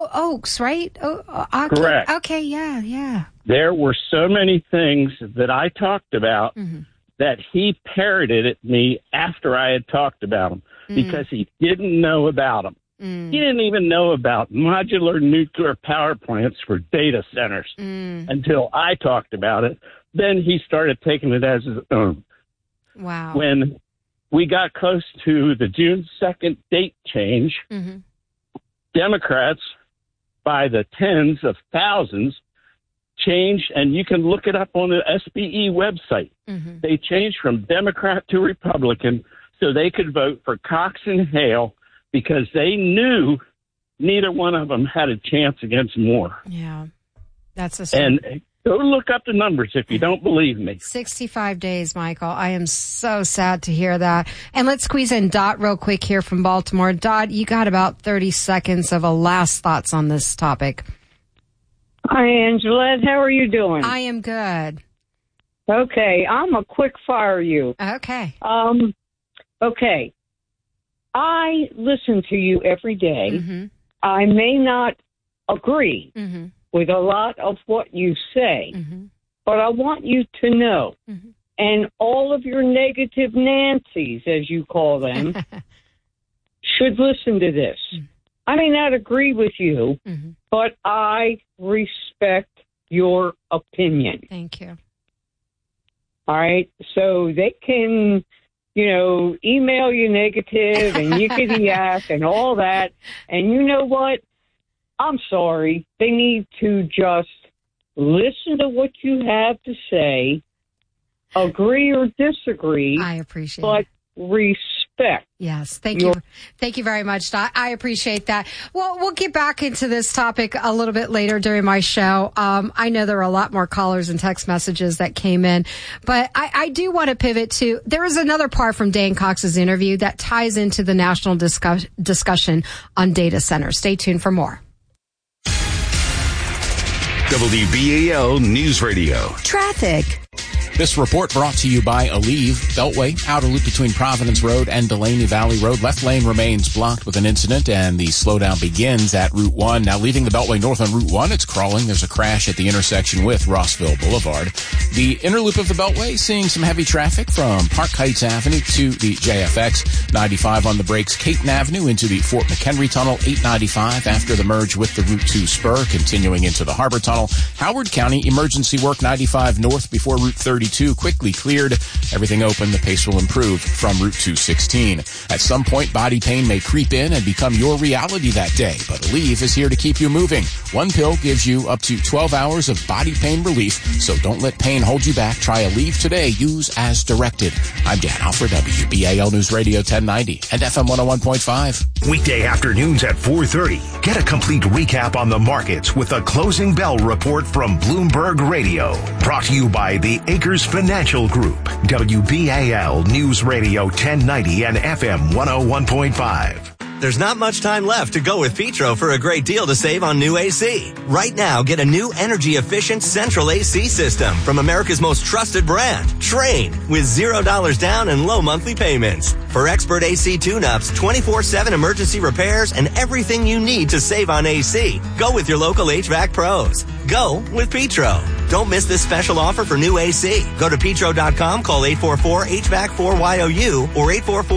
Oaks, right? Okay. Correct. Okay, yeah. There were so many things that I talked about that he parroted at me after I had talked about them because he didn't know about them. He didn't even know about modular nuclear power plants for data centers until I talked about it. Then he started taking it as his own. Wow. When we got close to the June 2nd date change, Democrats, by the tens of thousands, changed, and you can look it up on the SBE website. They changed from Democrat to Republican so they could vote for Cox and Hale because they knew neither one of them had a chance against Moore. Yeah, that's and go look up the numbers if you don't believe me. 65 days, Michael. I am so sad to hear that. And let's squeeze in Dot real quick here from Baltimore. Dot, you got about 30 seconds of a last thoughts on this topic. Hi, Angelette. How are you doing? I am good. Okay, I'm a quick fire you. Okay. Okay. I listen to you every day. I may not agree with a lot of what you say, but I want you to know, and all of your negative Nancys, as you call them, should listen to this. I may not agree with you, but I respect your opinion. Thank you. All right? So they can, email you negative and yickety-yak and all that. And you know what? I'm sorry. They need to just listen to what you have to say, agree or disagree. I appreciate it. But respect. Yes, thank you. Thank you very much, Dot. I appreciate that. Well, we'll get back into this topic a little bit later during my show. I know there are a lot more callers and text messages that came in, but I do want to pivot to, there is another part from Dan Cox's interview that ties into the national discussion on data centers. Stay tuned for more. WBAL News Radio. Traffic. This report brought to you by Aleve Beltway, outer loop between Providence Road and Delaney Valley Road. Left lane remains blocked with an incident, and the slowdown begins at Route 1. Now, leaving the Beltway north on Route 1, it's crawling. There's a crash at the intersection with Rossville Boulevard. The inner loop of the Beltway seeing some heavy traffic from Park Heights Avenue to the JFX. 95 on the brakes, Caton Avenue into the Fort McHenry Tunnel. 895 after the merge with the Route 2 spur, continuing into the Harbor Tunnel. Howard County emergency work 95 north before Route 32 quickly cleared. Everything open. The pace will improve from Route 216. At some point, body pain may creep in and become your reality that day, but Aleve is here to keep you moving. One pill gives you up to 12 hours of body pain relief, so don't let pain hold you back. Try Aleve today. Use as directed. I'm Dan Alford, WBAL News Radio 1090 and FM 101.5. Weekday afternoons at 4:30. Get a complete recap on the markets with a closing bell report from Bloomberg Radio. Brought to you by the Acres Financial Group. WBAL News Radio 1090 and FM 101.5. There's not much time left to go with Petro for a great deal to save on new AC. Right now, get a new energy-efficient central AC system from America's most trusted brand, Trane, with $0 down and low monthly payments. For expert AC tune-ups, 24/7 emergency repairs, and everything you need to save on AC, go with your local HVAC pros. Go with Petro. Don't miss this special offer for new AC. Go to petro.com, call 844-HVAC-4YOU or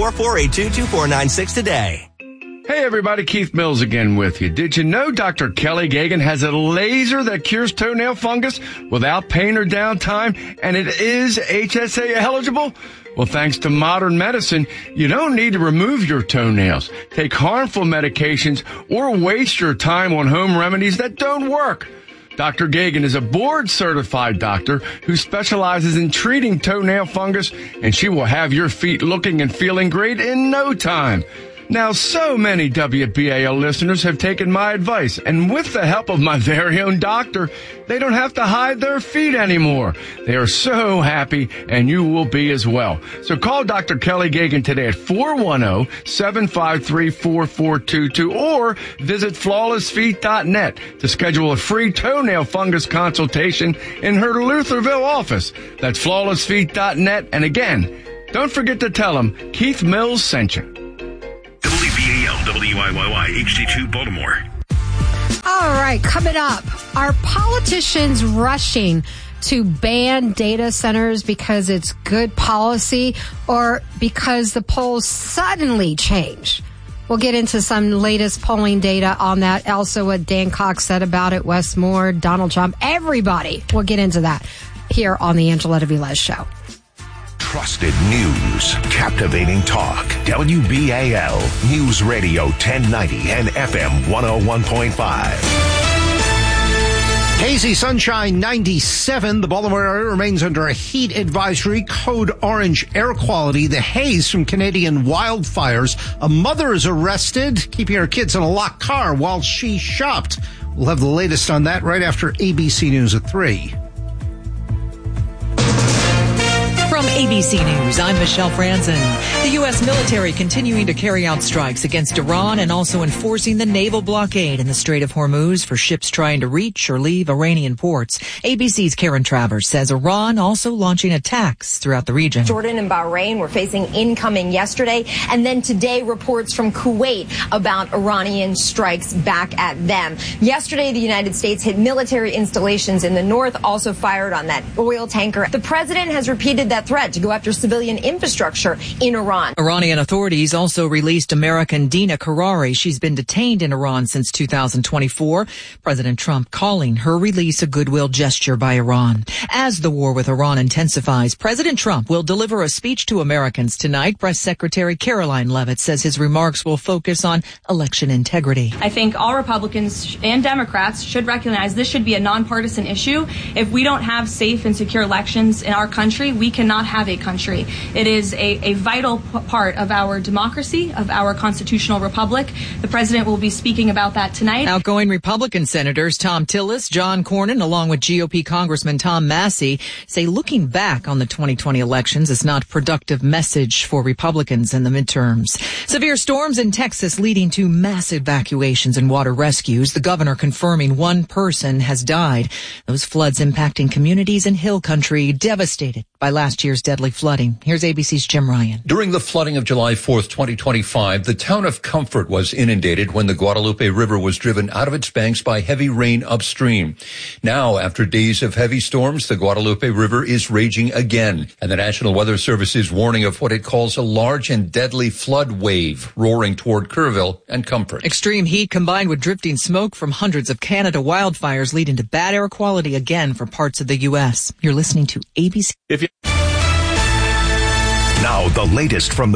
844-482-2496 today. Hey everybody, Keith Mills again with you. Did you know Dr. Kelly Gagan has a laser that cures toenail fungus without pain or downtime, and it is HSA eligible? Well, thanks to modern medicine, you don't need to remove your toenails, take harmful medications, or waste your time on home remedies that don't work. Dr. Gagan is a board-certified doctor who specializes in treating toenail fungus, and she will have your feet looking and feeling great in no time. Now, so many WBAL listeners have taken my advice, and with the help of my very own doctor, they don't have to hide their feet anymore. They are so happy, and you will be as well. So call Dr. Kelly Gagan today at 410-753-4422 or visit flawlessfeet.net to schedule a free toenail fungus consultation in her Lutherville office. That's flawlessfeet.net. And again, don't forget to tell them Keith Mills sent you. WBAL, WIYY, HD2 Baltimore. right, coming up, are politicians rushing to ban data centers because it's good policy or because the polls suddenly change? We'll get into some latest polling data on that. Also, what Dan Cox said about it, Wes Moore, Donald Trump, everybody. We'll get into that here on the Angela Velez Show. Trusted news, captivating talk. WBAL News Radio 1090 and FM 101.5. Hazy sunshine 97. The Baltimore area remains under a heat advisory, code orange air quality. The haze from Canadian wildfires. A mother is arrested, keeping her kids in a locked car while she shopped. We'll have the latest on that right after ABC News at 3. From ABC News, I'm Michelle Franzen. The U.S. military continuing to carry out strikes against Iran and also enforcing the naval blockade in the Strait of Hormuz for ships trying to reach or leave Iranian ports. ABC's Karen Travers says Iran also launching attacks throughout the region. Jordan and Bahrain were facing incoming yesterday, and then today reports from Kuwait about Iranian strikes back at them. Yesterday, the United States hit military installations in the north, also fired on that oil tanker. The president has repeated that threat to go after civilian infrastructure in Iran. Iranian authorities also released American Dina Karari. She's been detained in Iran since 2024. President Trump calling her release a goodwill gesture by Iran. As the war with Iran intensifies, President Trump will deliver a speech to Americans tonight. Press Secretary Caroline Leavitt says his remarks will focus on election integrity. I think all Republicans and Democrats should recognize this should be a nonpartisan issue. If we don't have safe and secure elections in our country, we cannot have a country. It is a vital part of our democracy, of our constitutional republic. The president will be speaking about that tonight. Outgoing Republican senators Tom Tillis, John Cornyn, along with GOP Congressman Tom Massey, say looking back on the 2020 elections is not a productive message for Republicans in the midterms. Severe storms in Texas leading to mass evacuations and water rescues. The governor confirming one person has died. Those floods impacting communities in Hill Country devastated by last year's deadly flooding. Here's ABC's Jim Ryan. During the flooding of July 4th, 2025, the town of Comfort was inundated when the Guadalupe River was driven out of its banks by heavy rain upstream. Now, after days of heavy storms, the Guadalupe River is raging again, and the National Weather Service is warning of what it calls a large and deadly flood wave roaring toward Kerrville and Comfort. Extreme heat combined with drifting smoke from hundreds of Canada wildfires leading to bad air quality again for parts of the U.S. You're listening to ABC. Now, the latest from the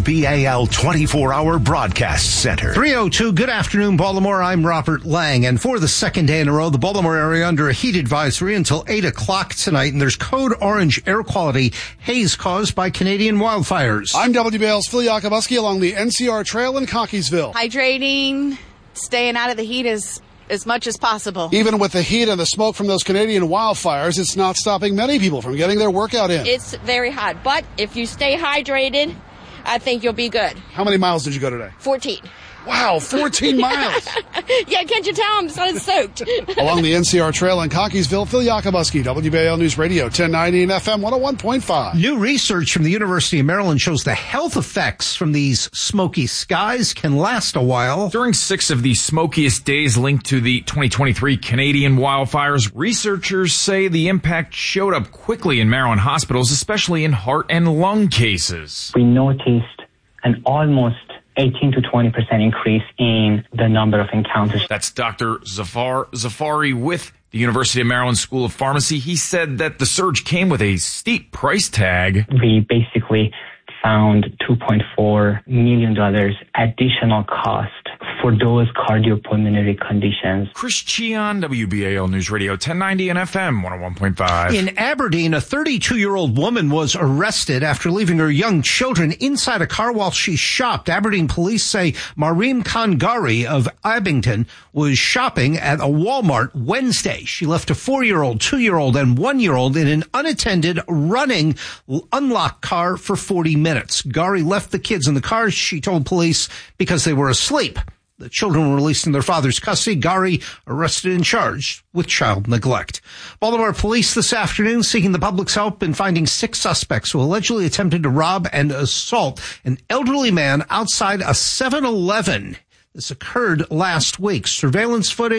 WBAL 24-hour broadcast center. 3:02, good afternoon, Baltimore. I'm Robert Lang. And for the second day in a row, the Baltimore area under a heat advisory until 8 o'clock tonight. And there's code orange air quality haze caused by Canadian wildfires. I'm WBAL's Phil Yakubuski along the NCR Trail in Cockeysville. Hydrating, staying out of the heat as much as possible. Even with the heat and the smoke from those Canadian wildfires, it's not stopping many people from getting their workout in. It's very hot, but if you stay hydrated, I think you'll be good. How many miles did you go today? 14. Wow, 14 miles. Yeah, can't you tell I'm soaked? Along the NCR Trail in Cockeysville, Phil Yakubuski, WBAL News Radio, 1090 and FM 101.5. New research from the University of Maryland shows the health effects from these smoky skies can last a while. During 6 of the smokiest days linked to the 2023 Canadian wildfires, researchers say the impact showed up quickly in Maryland hospitals, especially in heart and lung cases. We noticed an almost 18 to 20% increase in the number of encounters. That's Dr. Zafar Zafari with the University of Maryland School of Pharmacy. He said that the surge came with a steep price tag. We basically found $2.4 million additional cost for those cardiopulmonary conditions. Chris Cheon, WBAL News Radio 1090 and FM 101.5. In Aberdeen, a 32-year-old woman was arrested after leaving her young children inside a car while she shopped. Aberdeen police say Marim Kangari of Abington was shopping at a Walmart Wednesday. She left a 4-year-old, 2-year-old, and 1-year-old in an unattended, running, unlocked car for 40 minutes. Gari left the kids in the car, she told police, because they were asleep. The children were released in their father's custody. Gari arrested and charged with child neglect. Baltimore police this afternoon seeking the public's help in finding 6 suspects who allegedly attempted to rob and assault an elderly man outside a 7-Eleven. This occurred last week. Surveillance footage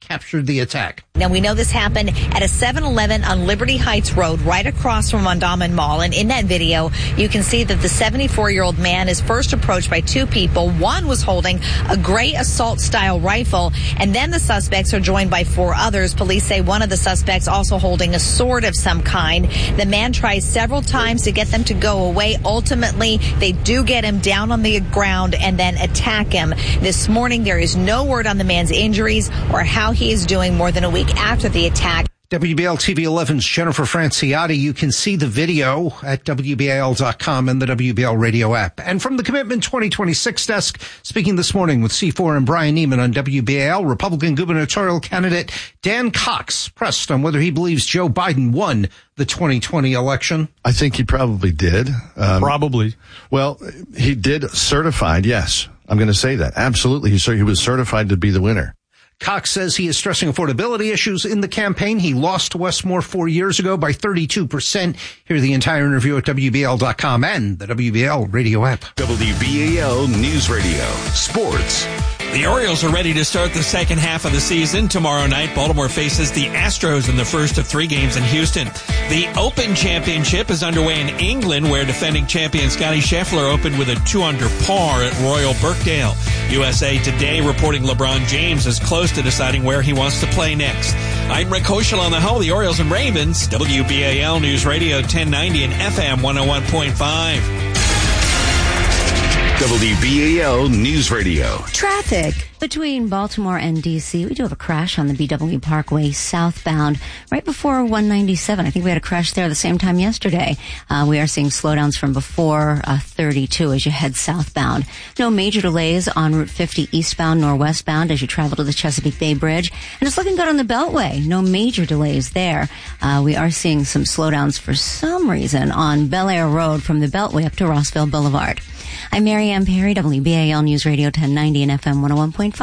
captured the attack. Now, we know this happened at a 7-Eleven on Liberty Heights Road right across from Mondawmin Mall. And in that video, you can see that the 74-year-old man is first approached by two people. One was holding a gray assault-style rifle, and then the suspects are joined by 4 others. Police say one of the suspects also holding a sword of some kind. The man tries several times to get them to go away. Ultimately, they do get him down on the ground and then attack him. This morning, there is no word on the man's injuries or how he is doing more than a week after the attack. WBAL TV 11's Jennifer Franciotti. You can see the video at WBAL.com and the WBAL radio app. And from the Commitment 2026 desk, speaking this morning with C4 and Brian Neiman on WBAL, Republican gubernatorial candidate Dan Cox pressed on whether he believes Joe Biden won the 2020 election. I think he probably did. Probably. Well, he did certified, yes. I'm going to say that. Absolutely. He was certified to be the winner. Cox says he is stressing affordability issues in the campaign. He lost to Westmore 4 years ago by 32%. Hear the entire interview at WBAL.com and the WBAL radio app. WBAL News Radio. Sports. The Orioles are ready to start the second half of the season. Tomorrow night, Baltimore faces the Astros in the first of 3 games in Houston. The Open Championship is underway in England, where defending champion Scottie Scheffler opened with a 2-under par at Royal Birkdale. USA Today reporting LeBron James is close to deciding where he wants to play next. I'm Rick Hoschel on the home of the Orioles and Ravens, WBAL News Radio 1090 and FM 101.5. WBAL News Radio. Traffic. Between Baltimore and D.C., we do have a crash on the BW Parkway southbound right before 197. I think we had a crash there the same time yesterday. We are seeing slowdowns from before 32 as you head southbound. No major delays on Route 50 eastbound nor westbound as you travel to the Chesapeake Bay Bridge. And it's looking good on the Beltway. No major delays there. We are seeing some slowdowns for some reason on Bel Air Road from the Beltway up to Rossville Boulevard. I'm Mary Ann Perry, WBAL News Radio 1090 and FM 101.5.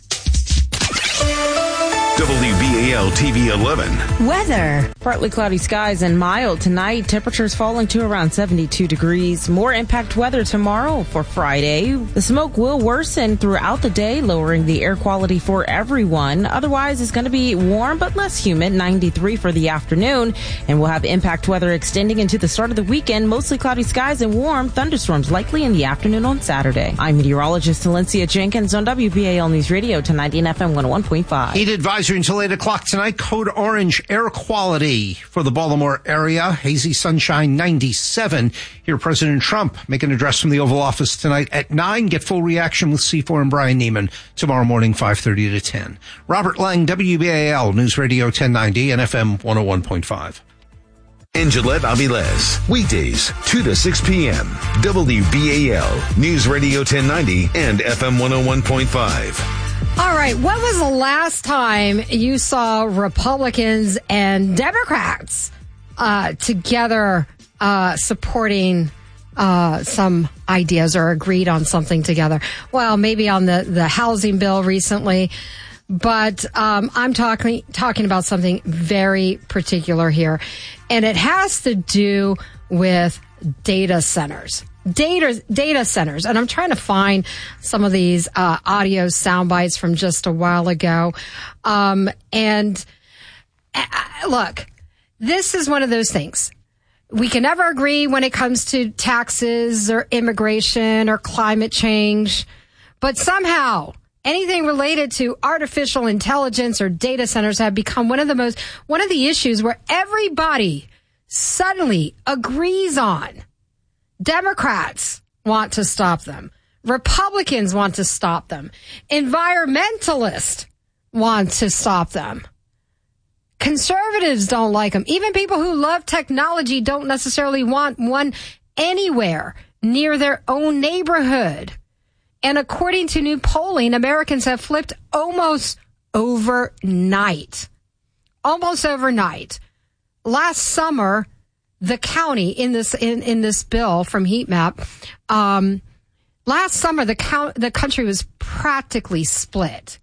WBAL TV 11. Weather. Partly cloudy skies and mild tonight. Temperatures falling to around 72 degrees. More impact weather tomorrow for Friday. The smoke will worsen throughout the day, lowering the air quality for everyone. Otherwise, it's going to be warm but less humid, 93 for the afternoon. And we'll have impact weather extending into the start of the weekend. Mostly cloudy skies and warm thunderstorms likely in the afternoon on Saturday. I'm meteorologist Valencia Jenkins on WBAL News Radio 1090 and FM 101.5. Heat advisory until 8 o'clock tonight. Code orange air quality for the Baltimore area. Hazy sunshine 97. Hear President Trump make an address from the Oval Office tonight at 9. Get full reaction with C4 and Brian Neiman tomorrow morning, 5:30 to 10. Robert Lang, WBAL News Radio 1090 and FM 101.5. And Gillette Avilés. Weekdays, 2 to 6 p.m. WBAL News Radio 1090 and FM 101.5. All right. When was the last time you saw Republicans and Democrats together supporting some ideas or agreed on something together? Well, maybe on the housing bill recently, but I'm talking about something very particular here, and it has to do with data centers. Data centers. And I'm trying to find some of these audio sound bites from just a while ago. And look, this is one of those things. We can never agree when it comes to taxes or immigration or climate change. But somehow anything related to artificial intelligence or data centers have become one of the issues where everybody suddenly agrees on. Democrats want to stop them. Republicans want to stop them. Environmentalists want to stop them. Conservatives don't like them. Even people who love technology don't necessarily want one anywhere near their own neighborhood. And according to new polling, Americans have flipped almost overnight. Almost overnight. Last summer, the county in this bill from Heat Map, last summer the country was practically split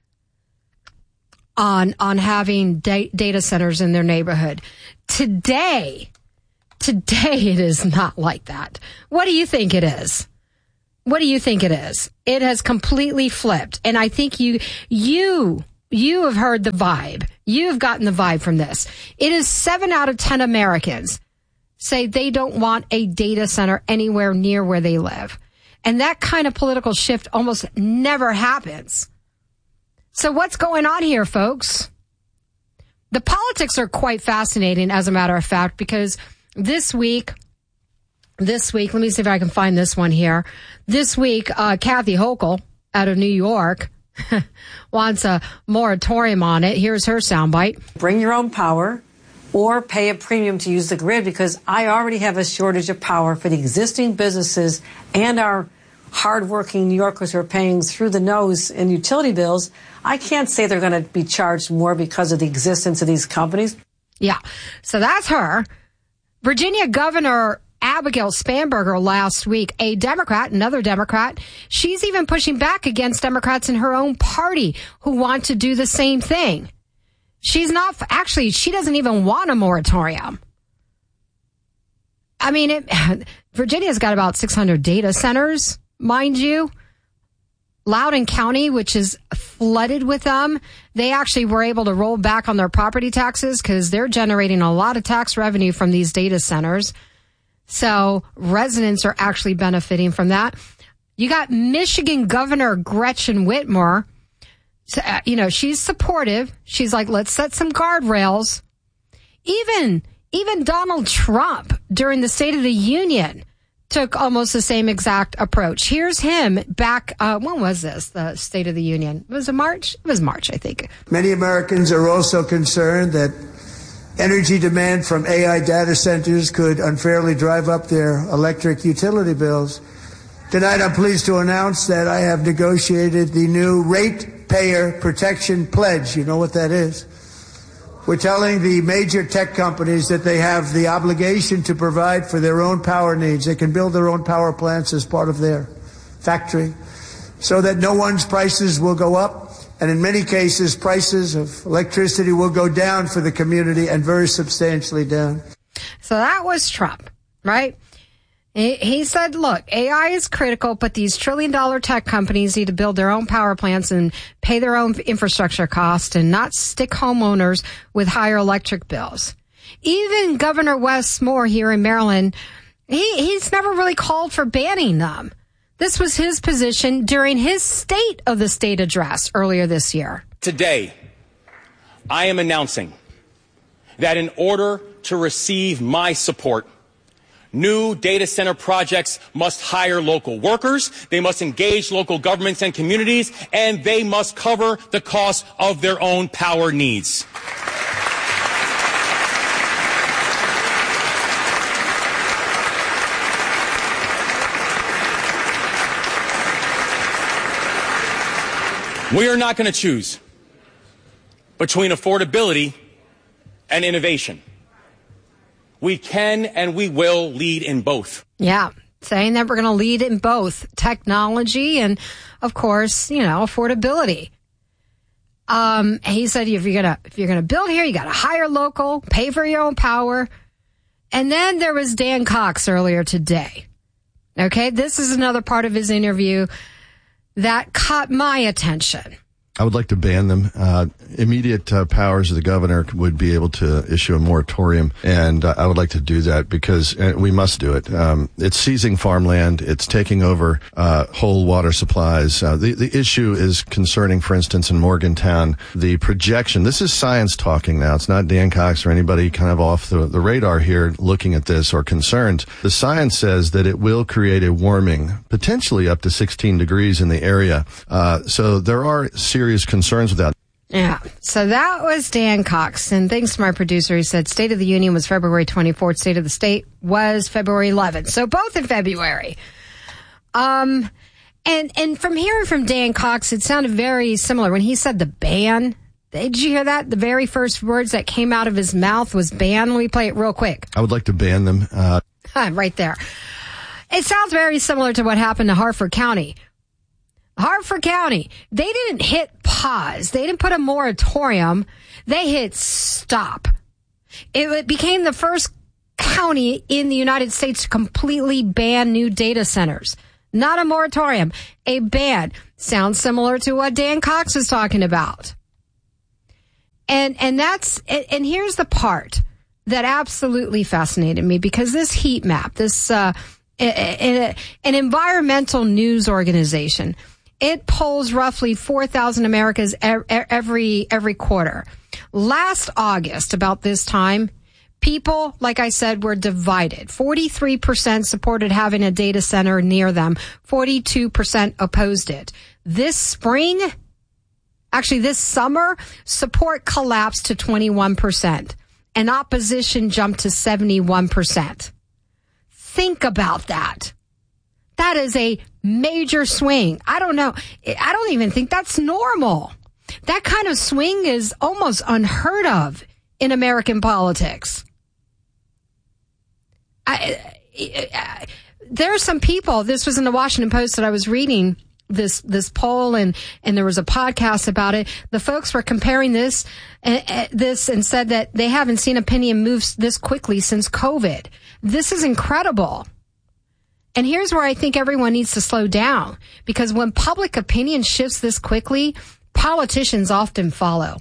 on having data centers in their neighborhood. Today it is not like that. What do you think it is? What do you think it is? It has completely flipped, and I think you you have heard the vibe. You've gotten the vibe from this. It is 7 out of 10 Americans say they don't want a data center anywhere near where they live. And that kind of political shift almost never happens. So what's going on here, folks? The politics are quite fascinating, as a matter of fact, because this week, let me see if I can find this one here. This week, Kathy Hochul out of New York wants a moratorium on it. Here's her soundbite. Bring your own power or pay a premium to use the grid, because I already have a shortage of power for the existing businesses and our hardworking New Yorkers who are paying through the nose in utility bills. I can't say they're going to be charged more because of the existence of these companies. Yeah, so that's her. Virginia Governor Abigail Spanberger last week, a Democrat, another Democrat, she's even pushing back against Democrats in her own party who want to do the same thing. She doesn't even want a moratorium. I mean, Virginia's got about 600 data centers, mind you. Loudoun County, which is flooded with them, they actually were able to roll back on their property taxes because they're generating a lot of tax revenue from these data centers. So residents are actually benefiting from that. You got Michigan Governor Gretchen Whitmer. She's supportive. She's like, let's set some guardrails. Even Donald Trump during the State of the Union took almost the same exact approach. Here's him back. When was this? The State of the Union. Was it March? It was March, I think. Many Americans are also concerned that energy demand from AI data centers could unfairly drive up their electric utility bills. Tonight, I'm pleased to announce that I have negotiated the new Ratepayer Protection Pledge. You know what that is? We're telling the major tech companies that they have the obligation to provide for their own power needs. They can build their own power plants as part of their factory so that no one's prices will go up. And in many cases, prices of electricity will go down for the community, and very substantially down. So that was Trump, right? He said, look, AI is critical, but these trillion-dollar tech companies need to build their own power plants and pay their own infrastructure costs and not stick homeowners with higher electric bills. Even Governor Wes Moore here in Maryland, he's never really called for banning them. This was his position during his State of the State address earlier this year. Today, I am announcing that in order to receive my support, new data center projects must hire local workers, they must engage local governments and communities, and they must cover the cost of their own power needs. We are not going to choose between affordability and innovation. We can and we will lead in both. Yeah, saying that we're going to lead in both technology and, of course, affordability. He said if you're gonna build here, you got to hire local, pay for your own power. And then there was Dan Cox earlier today. Okay, this is another part of his interview that caught my attention. I would like to ban them. Immediate powers of the governor would be able to issue a moratorium, and I would like to do that because we must do it. It's seizing farmland. It's taking over whole water supplies. The issue is concerning, for instance, in Morgantown, the projection. This is science talking now. It's not Dan Cox or anybody kind of off the radar here looking at this or concerned. The science says that it will create a warming, potentially up to 16 degrees in the area. So there are serious concerns with that. Yeah. So that was Dan Cox. And thanks to my producer, he said State of the Union was February 24th. State of the State was February 11th. So both in February. And from hearing from Dan Cox, it sounded very similar when he said the ban. Did you hear that? The very first words that came out of his mouth was ban. Let me play it real quick. I would like to ban them. Right there. It sounds very similar to what happened to Harford County. Harford County, they didn't hit pause. They didn't put a moratorium. They hit stop. It became the first county in the United States to completely ban new data centers. Not a moratorium, a ban. Sounds similar to what Dan Cox is talking about. And here's the part that absolutely fascinated me, because this heat map, this, an environmental news organization, it polls roughly 4,000 Americans every quarter. Last August, about this time, people, like I said, were divided. 43% supported having a data center near them. 42% opposed it. This summer, support collapsed to 21%, and opposition jumped to 71%. Think about that. That is a major swing. I don't know. I don't even think that's normal. That kind of swing is almost unheard of in American politics. There are some people, this was in the Washington Post that I was reading, this poll, and there was a podcast about it. The folks were comparing this and said that they haven't seen opinion move this quickly since COVID. This is incredible. And here's where I think everyone needs to slow down, because when public opinion shifts this quickly, politicians often follow.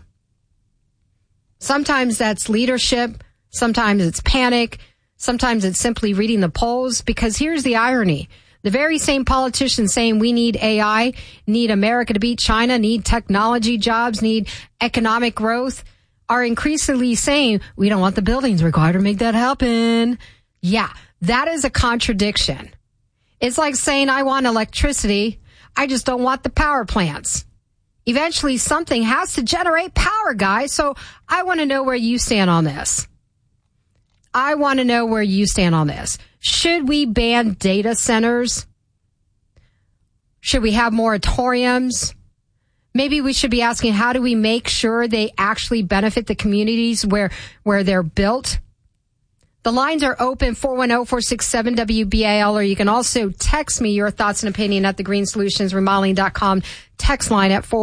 Sometimes that's leadership. Sometimes it's panic. Sometimes it's simply reading the polls, because here's the irony. The very same politicians saying we need AI, need America to beat China, need technology jobs, need economic growth, are increasingly saying we don't want the buildings required to make that happen. Yeah, that is a contradiction. It's like saying I want electricity, I just don't want the power plants. Eventually something has to generate power, guys, so I want to know where you stand on this. I want to know where you stand on this. Should we ban data centers? Should we have moratoriums? Maybe we should be asking, how do we make sure they actually benefit the communities where they're built? The lines are open, 410-467-WBAL, or you can also text me your thoughts and opinion at thegreensolutions.remodeling.com. Text line at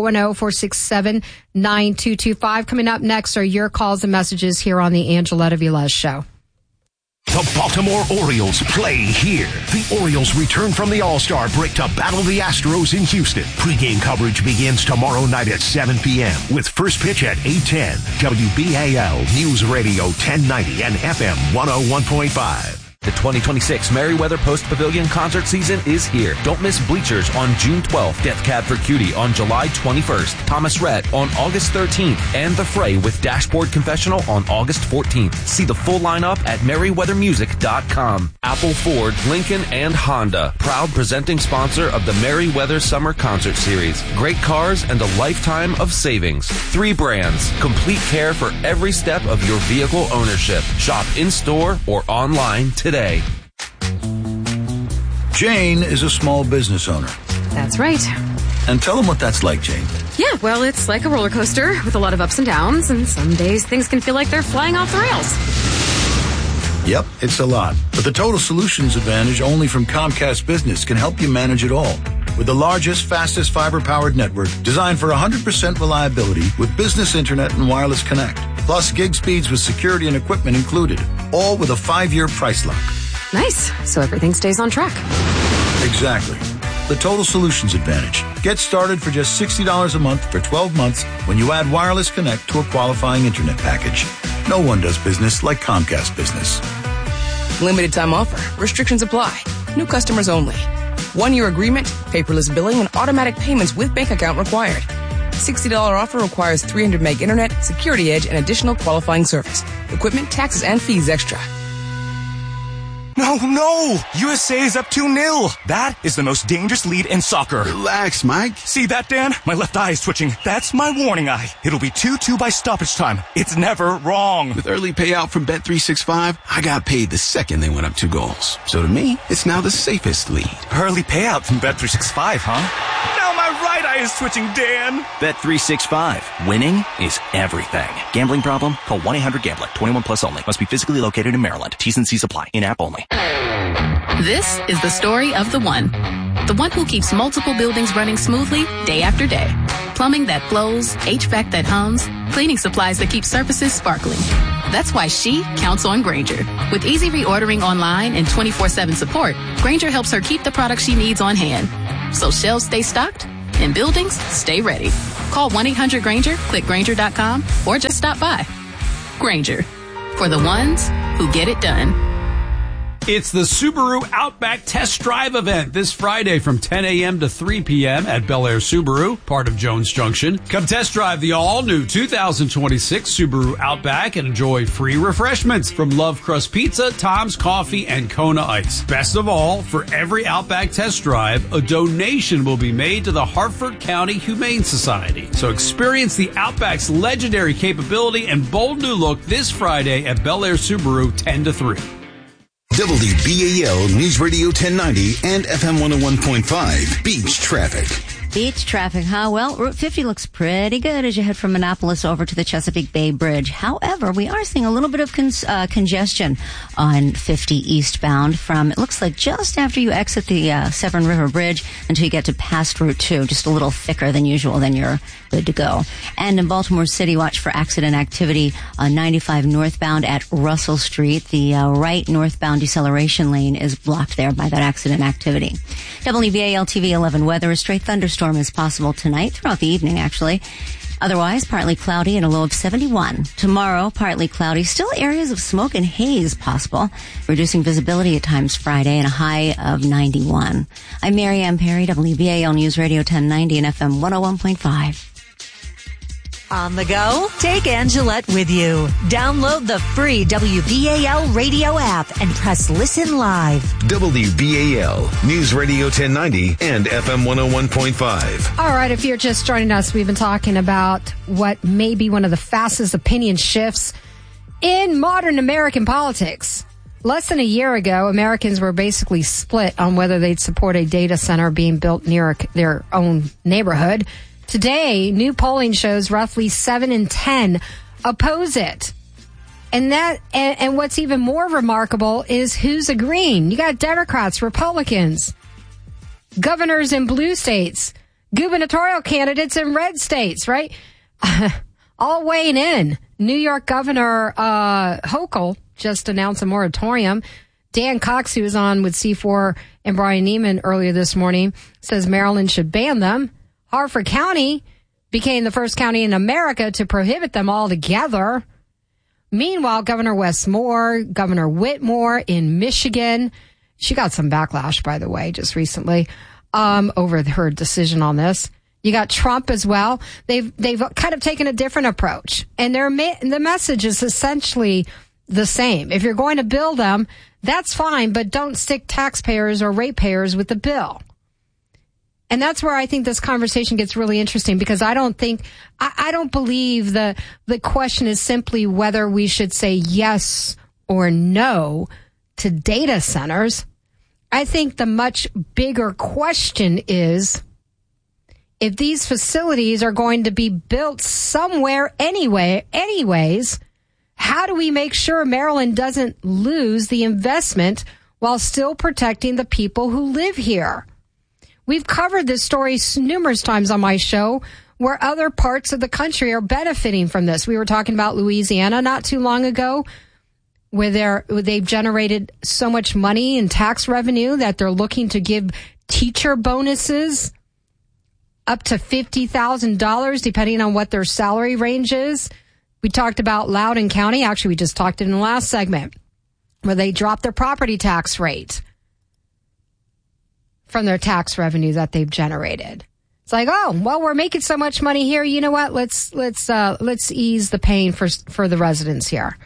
410-467-9225. Coming up next are your calls and messages here on the Angeletta Velez Show. The Baltimore Orioles play here. The Orioles return from the All-Star break to battle the Astros in Houston. Pre-game coverage begins tomorrow night at 7 p.m. with first pitch at 8:10. WBAL News Radio 1090 and FM 101.5. The 2026 Merriweather Post Pavilion concert season is here. Don't miss Bleachers on June 12th, Death Cab for Cutie on July 21st, Thomas Rhett on August 13th, and The Fray with Dashboard Confessional on August 14th. See the full lineup at merriweathermusic.com. Apple, Ford, Lincoln, and Honda, proud presenting sponsor of the Merriweather Summer Concert Series. Great cars and a lifetime of savings. 3 brands, complete care for every step of your vehicle ownership. Shop in-store or online today. Jane is a small business owner. That's right. And tell them what that's like, Jane. Yeah, well, it's like a roller coaster with a lot of ups and downs, and some days things can feel like they're flying off the rails. Yep, it's a lot. But the Total Solutions Advantage only from Comcast Business can help you manage it all. With the largest, fastest fiber-powered network designed for 100% reliability with business internet and wireless connect. Plus gig speeds with security and equipment included. All with a 5-year price lock. Nice. So everything stays on track. Exactly. The Total Solutions Advantage. Get started for just $60 a month for 12 months when you add wireless connect to a qualifying internet package. No one does business like Comcast Business. Limited time offer. Restrictions apply. New customers only. 1-year agreement, paperless billing, and automatic payments with bank account required. $60 offer requires 300 meg internet, security edge, and additional qualifying service. Equipment, taxes, and fees extra. No! USA is up 2-0. That is the most dangerous lead in soccer. Relax, Mike. See that, Dan? My left eye is twitching. That's my warning eye. It'll be 2-2 by stoppage time. It's never wrong. With early payout from Bet365, I got paid the second they went up 2 goals. So to me, it's now the safest lead. Early payout from Bet365, huh? Now my right eye is twitching, Dan. Bet365. Winning is everything. Gambling problem? Call 1-800-GAMBLER. 21 plus only. Must be physically located in Maryland. T's and C's apply. In-app only. This is the story of the one who keeps multiple buildings running smoothly day after day. Plumbing that flows, HVAC that hums, cleaning supplies that keep surfaces sparkling. That's why she counts on Grainger. With easy reordering online and 24/7 support, Grainger helps her keep the products she needs on hand. So shelves stay stocked and buildings stay ready. Call 1-800-GRANGER, click Grainger.com, or just stop by. Grainger, for the ones who get it done. It's the Subaru Outback Test Drive event this Friday from 10 a.m. to 3 p.m. at Bel Air Subaru, part of Jones Junction. Come test drive the all-new 2026 Subaru Outback and enjoy free refreshments from Love Crust Pizza, Tom's Coffee, and Kona Ice. Best of all, for every Outback test drive, a donation will be made to the Hartford County Humane Society. So experience the Outback's legendary capability and bold new look this Friday at Bel Air Subaru 10 to 3. WBAL News Radio 1090 and FM 101.5 Beach Traffic. Beach traffic, huh? Well, Route 50 looks pretty good as you head from Annapolis over to the Chesapeake Bay Bridge. However, we are seeing a little bit of congestion on 50 eastbound from, it looks like just after you exit the Severn River Bridge until you get to past Route 2, just a little thicker than usual, then you're good to go. And in Baltimore City, watch for accident activity on 95 northbound at Russell Street. The right northbound deceleration lane is blocked there by that accident activity. WBAL TV 11 weather, a stray thunderstorm is possible tonight, throughout the evening actually. Otherwise, partly cloudy and a low of 71. Tomorrow, partly cloudy, still areas of smoke and haze possible, reducing visibility at times Friday and a high of 91. I'm Mary Ann Perry, WBAL News Radio 1090 and FM 101.5. On the go? Take Angelette with you. Download the free WBAL radio app and press listen live. WBAL News Radio 1090 and FM 101.5. All right, if you're just joining us, we've been talking about what may be one of the fastest opinion shifts in modern American politics. Less than a year ago, Americans were basically split on whether they'd support a data center being built near their own neighborhood. Today, new polling shows roughly 7 in 10 oppose it. And what's even more remarkable is who's agreeing. You got Democrats, Republicans, governors in blue states, gubernatorial candidates in red states, right? All weighing in. New York Governor Hochul just announced a moratorium. Dan Cox, who was on with C4 and Brian Neiman earlier this morning, says Maryland should ban them. Hartford County became the first county in America to prohibit them altogether. Meanwhile, Governor Wes Moore, Governor Whitmore in Michigan, she got some backlash, by the way, just recently, over her decision on this. You got Trump as well. They've kind of taken a different approach, and the message is essentially the same. If you're going to build them, that's fine, but don't stick taxpayers or ratepayers with the bill. And that's where I think this conversation gets really interesting, because I don't believe the question is simply whether we should say yes or no to data centers. I think the much bigger question is, if these facilities are going to be built somewhere anyways, how do we make sure Maryland doesn't lose the investment while still protecting the people who live here? We've covered this story numerous times on my show, where other parts of the country are benefiting from this. We were talking about Louisiana not too long ago, where they've generated so much money in tax revenue that they're looking to give teacher bonuses up to $50,000, depending on what their salary range is. We talked about Loudoun County. Actually, we just talked in the last segment, where they dropped their property tax rate from their tax revenue that they've generated. It's like, oh, well, we're making so much money here. You know what? Let's ease the pain for the residents here.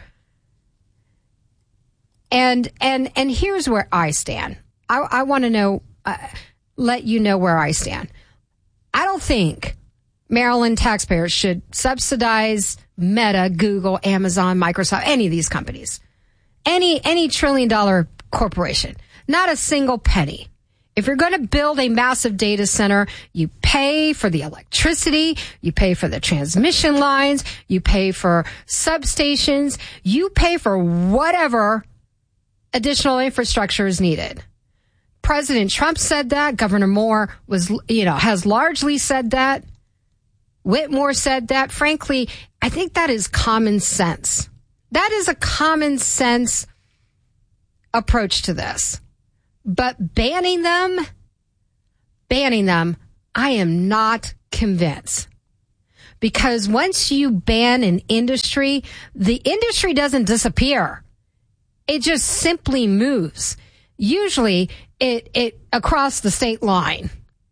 And here's where I stand. I want to know, let you know where I stand. I don't think Maryland taxpayers should subsidize Meta, Google, Amazon, Microsoft, any of these companies, any $1 trillion corporation, not a single penny. If you're going to build a massive data center, you pay for the electricity, you pay for the transmission lines, you pay for substations, you pay for whatever additional infrastructure is needed. President Trump said that. Governor Moore has largely said that. Whitmore said that. Frankly, I think that is common sense. That is a common sense approach to this. But banning them, I am not convinced. Because once you ban an industry, the industry doesn't disappear. It just simply moves. Usually it across the state line.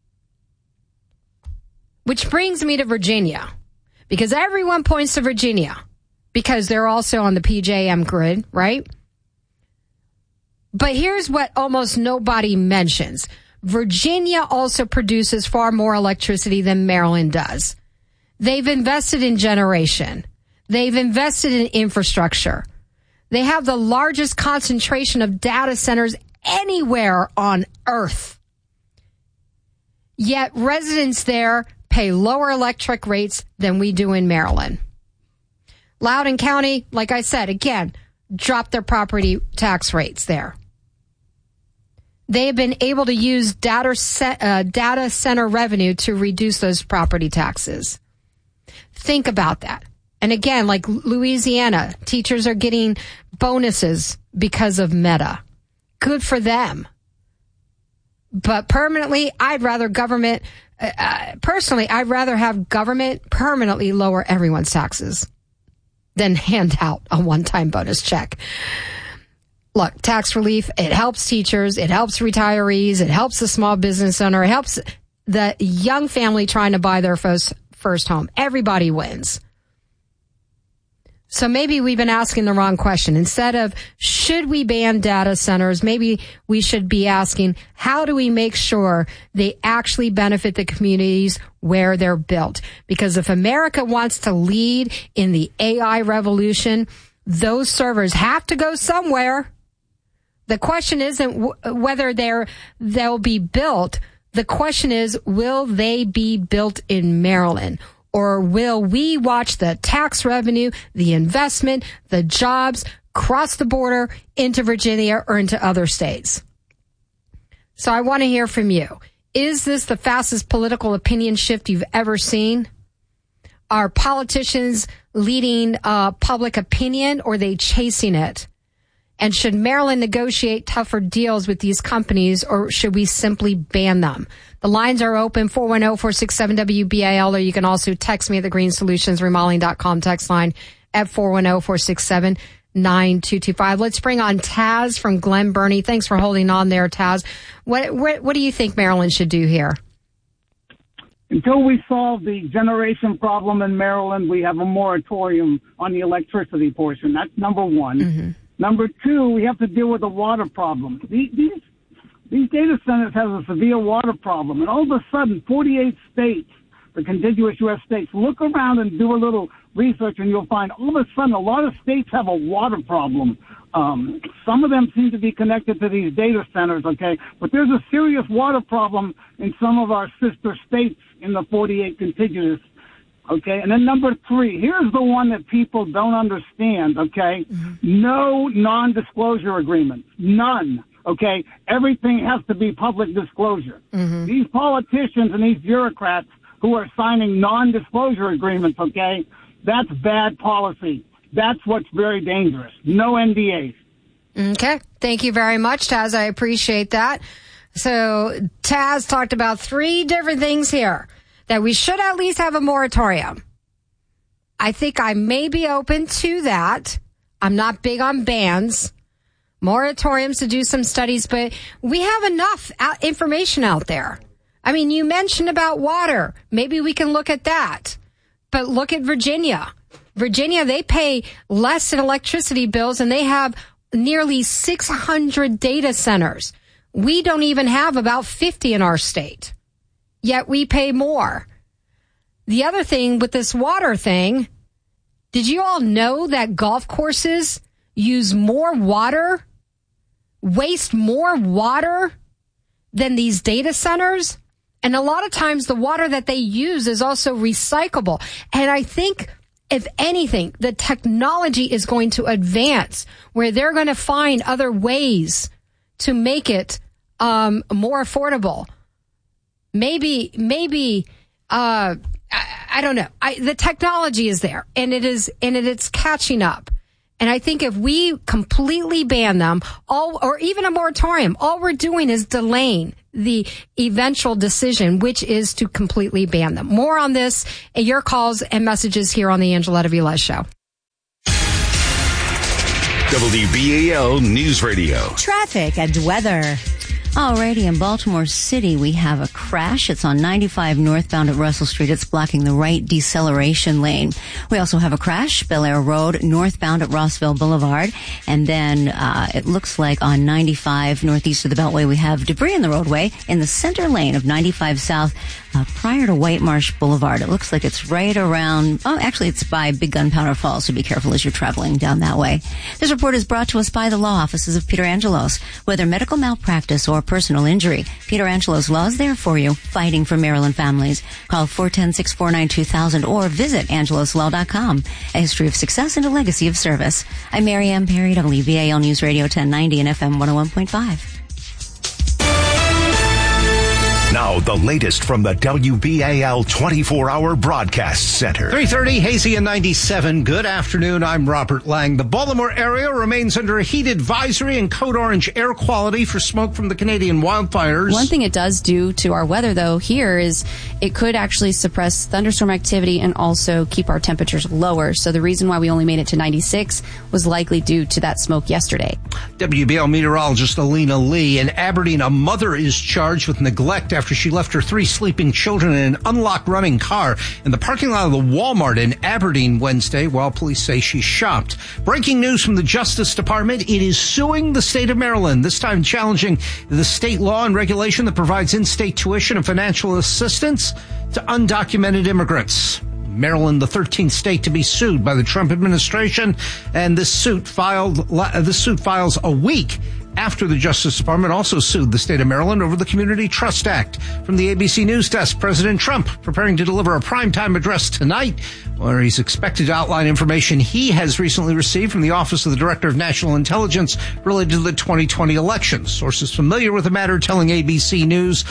Which brings me to Virginia. Because everyone points to Virginia. Because they're also on the PJM grid, right? But here's what almost nobody mentions. Virginia also produces far more electricity than Maryland does. They've invested in generation. They've invested in infrastructure. They have the largest concentration of data centers anywhere on Earth. Yet residents there pay lower electric rates than we do in Maryland. Loudoun County, like I said, again, dropped their property tax rates there. They have been able to use data center revenue to reduce those property taxes. Think about that. And again, like Louisiana, teachers are getting bonuses because of Meta. Good for them. But permanently, I'd rather have government permanently lower everyone's taxes than hand out a one-time bonus check. Look, tax relief, it helps teachers, it helps retirees, it helps the small business owner, it helps the young family trying to buy their first home. Everybody wins. So maybe we've been asking the wrong question. Instead of, should we ban data centers, maybe we should be asking, how do we make sure they actually benefit the communities where they're built? Because if America wants to lead in the AI revolution, those servers have to go somewhere. The question isn't whether they'll be built. The question is, will they be built in Maryland? Or will we watch the tax revenue, the investment, the jobs cross the border into Virginia or into other states? So I want to hear from you. Is this the fastest political opinion shift you've ever seen? Are politicians leading public opinion, or are they chasing it? And should Maryland negotiate tougher deals with these companies, or should we simply ban them? The lines are open, 410-467-WBAL, or you can also text me at the greensolutionsremodeling.com text line at 410-467-9225. Let's bring on Taz from Glen Burnie. Thanks for holding on there, Taz. What do you think Maryland should do here? Until we solve the generation problem in Maryland, we have a moratorium on the electricity portion. That's number one. Mm-hmm. Number two, we have to deal with the water problem. These data centers have a severe water problem, and all of a sudden, 48 states, the contiguous U.S. states, look around and do a little research, and you'll find all of a sudden a lot of states have a water problem. Some of them seem to be connected to these data centers, okay? But there's a serious water problem in some of our sister states in the 48 contiguous. Okay, and then number three, here's the one that people don't understand, okay? Mm-hmm. No non-disclosure agreements. None, okay? Everything has to be public disclosure. Mm-hmm. These politicians and these bureaucrats who are signing non-disclosure agreements, okay, that's bad policy. That's what's very dangerous. No NDAs. Okay, thank you very much, Taz. I appreciate that. So Taz talked about three different things here. That we should at least have a moratorium. I think I may be open to that. I'm not big on bans, moratoriums to do some studies, but we have enough information out there. I mean, you mentioned about water. Maybe we can look at that. But look at Virginia. Virginia, they pay less in electricity bills, and they have nearly 600 data centers. We don't even have about 50 in our state. Yet we pay more. The other thing with this water thing, did you all know that golf courses use more water, waste more water than these data centers? And a lot of times the water that they use is also recyclable. And I think, if anything, the technology is going to advance where they're going to find other ways to make it more affordable. Maybe, I don't know. The technology is there, and it's catching up. And I think if we completely ban them, or even a moratorium, all we're doing is delaying the eventual decision, which is to completely ban them. More on this, your calls and messages here on the Angela Velez Show. WBAL News Radio. Traffic and weather. Alrighty, in Baltimore City, we have a crash. It's on 95 northbound at Russell Street. It's blocking the right deceleration lane. We also have a crash, Bel Air Road, northbound at Rossville Boulevard. And then it looks like on 95 northeast of the Beltway, we have debris in the roadway in the center lane of 95 South prior to White Marsh Boulevard. It looks like it's right around, actually it's by Big Gunpowder Falls, so be careful as you're traveling down that way. This report is brought to us by the law offices of Peter Angelos. Whether medical malpractice or personal injury, Peter Angelos Law is there for you, fighting for Maryland families. Call 410-649-2000 or visit angeloslaw.com. A history of success and a legacy of service. I'm Mary Ann Perry, WBAL News Radio 1090 and FM 101.5. Now, the latest from the WBAL 24-hour broadcast center. 3:30, hazy and 97. Good afternoon. I'm Robert Lang. The Baltimore area remains under a heat advisory and code orange air quality for smoke from the Canadian wildfires. One thing it does do to our weather, though, here is it could actually suppress thunderstorm activity and also keep our temperatures lower. So the reason why we only made it to 96 was likely due to that smoke yesterday. WBAL meteorologist Alina Lee. In Aberdeen, a mother is charged with neglect after she left her 3 sleeping children in an unlocked running car in the parking lot of the Walmart in Aberdeen Wednesday while police say she shopped. Breaking news from the Justice Department. It is suing the state of Maryland, this time challenging the state law and regulation that provides in-state tuition and financial assistance to undocumented immigrants. Maryland, the 13th state to be sued by the Trump administration, and this suit files a week after the Justice Department also sued the state of Maryland over the Community Trust Act. From the ABC News Desk, President Trump preparing to deliver a primetime address tonight where he's expected to outline information he has recently received from the Office of the Director of National Intelligence related to the 2020 election. Sources familiar with the matter telling ABC News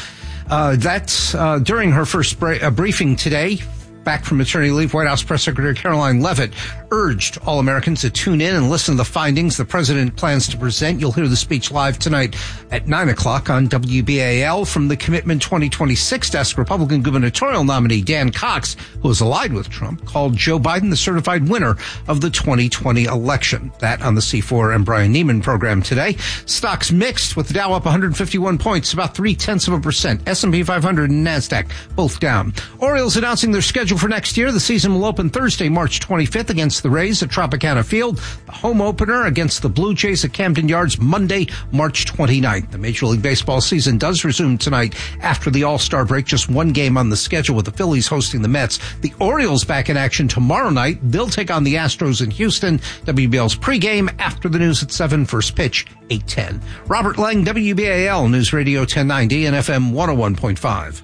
that during her first briefing today, back from maternity leave, White House Press Secretary Caroline Leavitt urged all Americans to tune in and listen to the findings the president plans to present. You'll hear the speech live tonight at 9 o'clock on WBAL. From the Commitment 2026 desk, Republican gubernatorial nominee Dan Cox, who is allied with Trump, called Joe Biden the certified winner of the 2020 election. That on the C4 and Brian Neiman program today. Stocks mixed, with the Dow up 151 points, about 0.3%. S&P 500 and NASDAQ both down. Orioles announcing their schedule for next year. The season will open Thursday, March 25th against the Rays at Tropicana Field. The home opener against the Blue Jays at Camden Yards Monday, March 29th. The Major League Baseball season does resume tonight after the All-Star break. Just one game on the schedule with the Phillies hosting the Mets. The Orioles back in action tomorrow night. They'll take on the Astros in Houston. WBL's pregame after the news at 7. First pitch, 8:10. Robert Lang, WBAL News Radio 1090 and FM 101.5.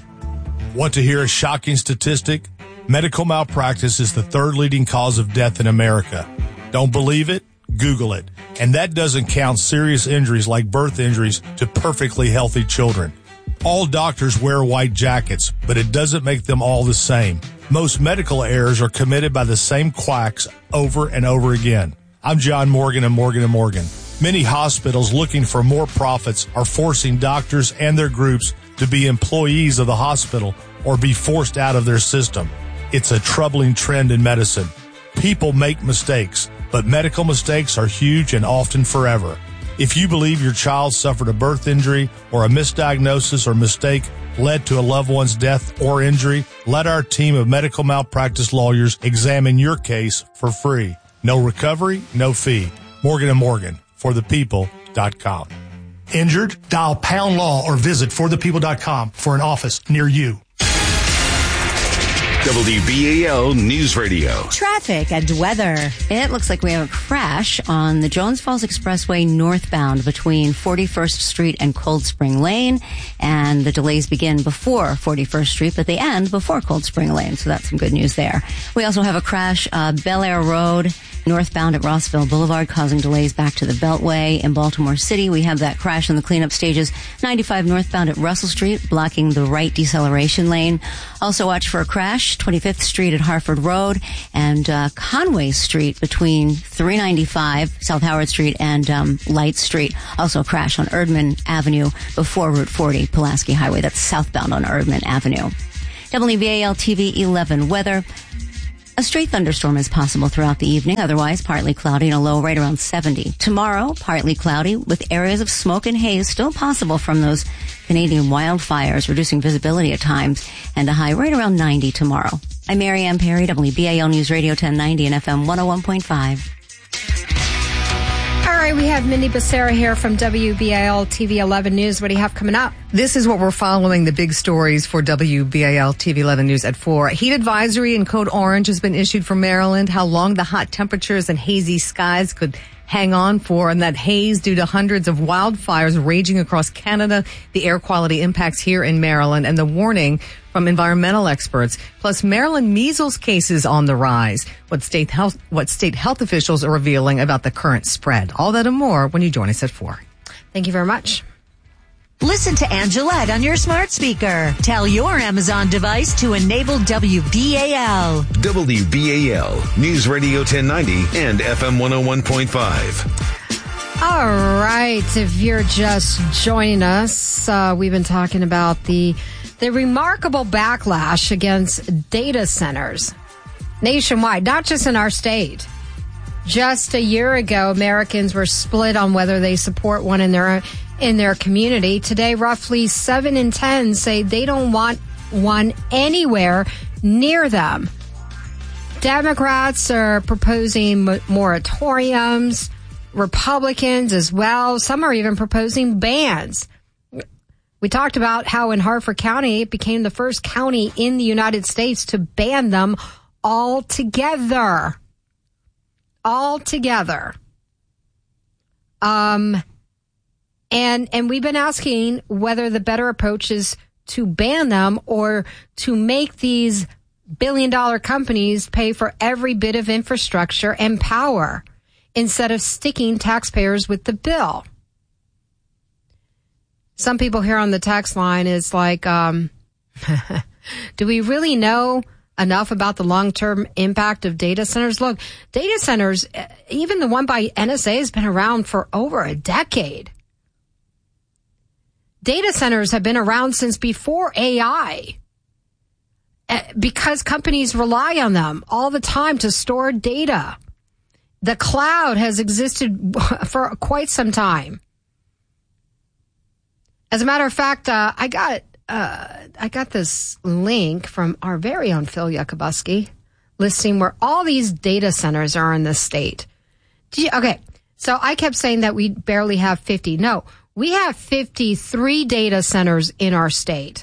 Want to hear a shocking statistic? Medical malpractice is the 3rd leading cause of death in America. Don't believe it? Google it. And that doesn't count serious injuries like birth injuries to perfectly healthy children. All doctors wear white jackets, but it doesn't make them all the same. Most medical errors are committed by the same quacks over and over again. I'm John Morgan of Morgan & Morgan. Many hospitals looking for more profits are forcing doctors and their groups to be employees of the hospital or be forced out of their system. It's a troubling trend in medicine. People make mistakes, but medical mistakes are huge and often forever. If you believe your child suffered a birth injury or a misdiagnosis or mistake led to a loved one's death or injury, let our team of medical malpractice lawyers examine your case for free. No recovery, no fee. Morgan & Morgan, forthepeople.com. Injured? Dial pound law or visit forthepeople.com for an office near you. WBAL News Radio. Traffic and weather. It looks like we have a crash on the Jones Falls Expressway northbound between 41st Street and Cold Spring Lane. And the delays begin before 41st Street, but they end before Cold Spring Lane. So that's some good news there. We also have a crash, Bel Air Road, Northbound at Rossville Boulevard, causing delays back to the Beltway. In Baltimore City, we have that crash in the cleanup stages. 95 northbound at Russell Street, blocking the right deceleration lane. Also watch for a crash, 25th Street at Harford Road, and Conway Street between 395, South Howard Street, and Light Street. Also a crash on Erdman Avenue before Route 40, Pulaski Highway. That's southbound on Erdman Avenue. WBAL TV 11 weather. A stray thunderstorm is possible throughout the evening. Otherwise, partly cloudy and a low right around 70. Tomorrow, partly cloudy with areas of smoke and haze still possible from those Canadian wildfires, reducing visibility at times, and a high right around 90 tomorrow. I'm Mary Ann Perry, WBAL News Radio 1090 and FM 101.5. All right, we have Mindy Becerra here from WBAL TV 11 News. What do you have coming up? This is what we're following, the big stories for WBAL TV 11 News at 4. Heat advisory in code orange has been issued for Maryland. How long the hot temperatures and hazy skies could hang on for, and that haze due to hundreds of wildfires raging across Canada, the air quality impacts here in Maryland, and the warning from environmental experts. Plus, Maryland measles cases on the rise. What state health officials are revealing about the current spread. All that and more when you join us at 4. Thank you very much. Listen to Angelette on your smart speaker. Tell your Amazon device to enable WBAL. WBAL, News Radio 1090 and FM 101.5. All right. If you're just joining us, we've been talking about the remarkable backlash against data centers nationwide, not just in our state. Just a year ago, Americans were split on whether they support one in their community. Today, roughly 7 in 10 say they don't want one anywhere near them. Democrats are proposing moratoriums, Republicans as well. Some are even proposing bans. We talked about how in Harford County, it became the first county in the United States to ban them altogether. And we've been asking whether the better approach is to ban them or to make these billion-dollar companies pay for every bit of infrastructure and power instead of sticking taxpayers with the bill. Some people here on the text line is like, do we really know enough about the long-term impact of data centers? Look, data centers, even the one by NSA, has been around for over a decade. Data centers have been around since before AI because companies rely on them all the time to store data. The cloud has existed for quite some time. As a matter of fact, I got this link from our very own Phil Yakubowski listing where all these data centers are in the state. Okay, so I kept saying that we barely have 50. No, we have 53 data centers in our state.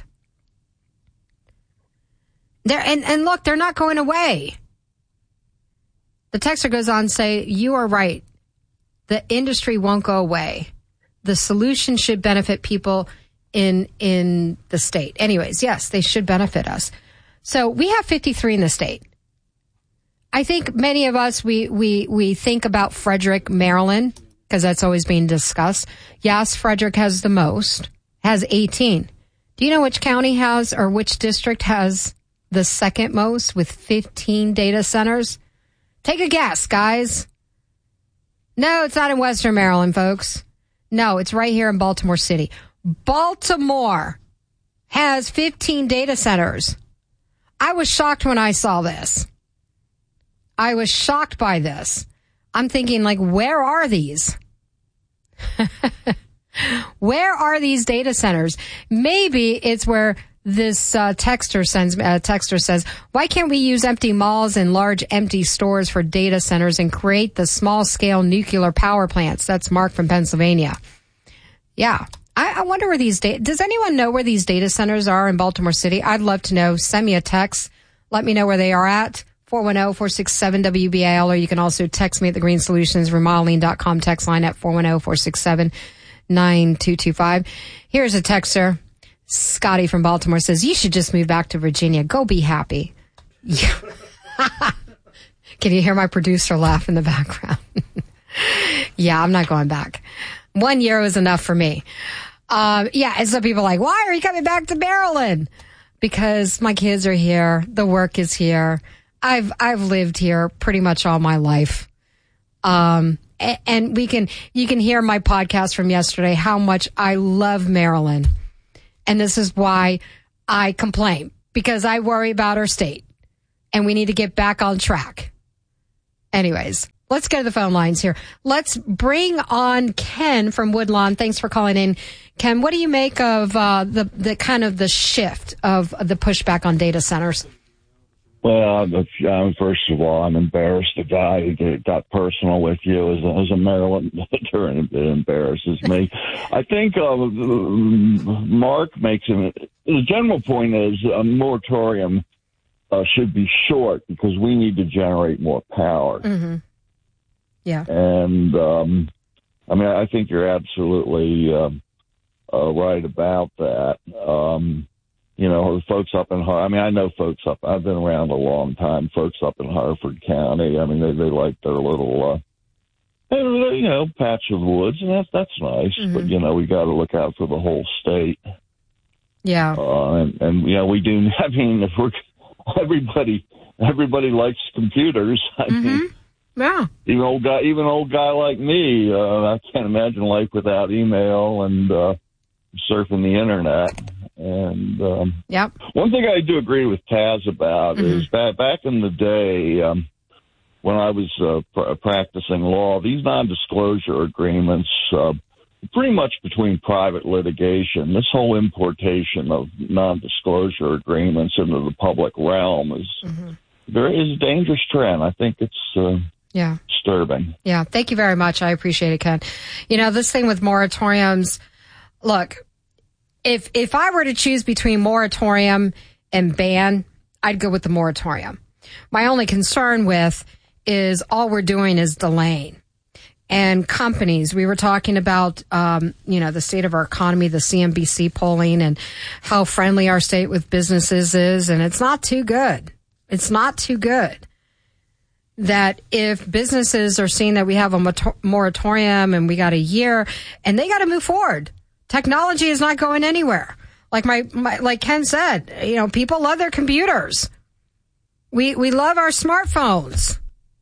And look, they're not going away. The texter goes on to say, you are right. The industry won't go away. The solution should benefit people in the state. Anyways, yes, they should benefit us. So we have 53 in the state. I think many of us, we think about Frederick, Maryland, because that's always being discussed. Yes, Frederick has the most, has 18. Do you know which county has, or which district has the second most with 15 data centers? Take a guess, guys. No, it's not in Western Maryland, folks. No, it's right here in Baltimore City. Baltimore has 15 data centers. I was shocked when I saw this. I was shocked by this. I'm thinking, like, where are these? Where are these data centers? Maybe it's where this texter says, why can't we use empty malls and large empty stores for data centers and create the small-scale nuclear power plants? That's Mark from Pennsylvania. Yeah. I wonder where does anyone know where these data centers are in Baltimore City? I'd love to know. Send me a text. Let me know where they are at. 410-467-WBAL, or you can also text me at the Green Solutions Remodeling.com text line at 410-467-9225. Here's a texter. Scotty from Baltimore says, you should just move back to Virginia. Go be happy. Can Can you hear my producer laugh in the background? Yeah, I'm not going back. 1 year was enough for me. And some people are like, why are you coming back to Maryland? Because my kids are here. The work is here. I've lived here pretty much all my life. And you can hear my podcast from yesterday, how much I love Maryland. And this is why I complain, because I worry about our state and we need to get back on track. Anyways, let's go to the phone lines here. Let's bring on Ken from Woodlawn. Thanks for calling in. Ken, what do you make of the kind of the shift of the pushback on data centers? Well, first of all, I'm embarrassed. The guy that got personal with you as a Marylander, and it embarrasses me. I think Mark makes the general point is a moratorium should be short because we need to generate more power. Mm-hmm. Yeah. And, I think you're absolutely right about that. The folks up in I know folks up. I've been around a long time. Folks up in Harford County. They like their little, patch of woods, and that's nice. Mm-hmm. But we got to look out for the whole state. Yeah. We do. If we're everybody likes computers. Yeah. Even old guy like me. I can't imagine life without email and surfing the internet. And one thing I do agree with Taz about is back in the day when I was practicing law, these non-disclosure agreements, pretty much between private litigation, this whole importation of non-disclosure agreements into the public realm is a dangerous trend. I think it's disturbing. Yeah, thank you very much. I appreciate it, Ken. This thing with moratoriums, look, If I were to choose between moratorium and ban, I'd go with the moratorium. My only concern is all we're doing is delaying. And companies, we were talking about, the state of our economy, the CNBC polling, and how friendly our state with businesses is, and it's not too good. It's not too good. That if businesses are seeing that we have a moratorium and we got a year, and they got to move forward. Technology is not going anywhere. Like like Ken said, people love their computers. We love our smartphones.